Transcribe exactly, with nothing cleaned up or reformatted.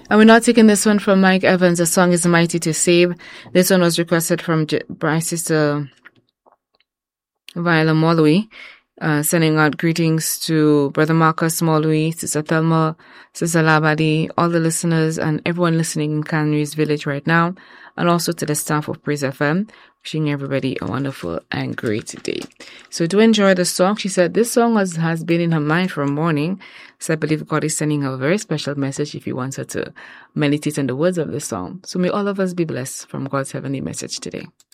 And we're not taking this one from Mike Evans. The song is Mighty to Save. This one was requested from J- my sister Viola Molloy, uh, sending out greetings to Brother Marcus Molloy, Sister Thelma, Sister Labadi, all the listeners and everyone listening in Canries Village right now, and also to the staff of Praise F M, wishing everybody a wonderful and great day. So do enjoy the song. She said this song has, has been in her mind for a morning, so I believe God is sending her a very special message if He wants her to meditate on the words of the song. So may all of us be blessed from God's heavenly message today.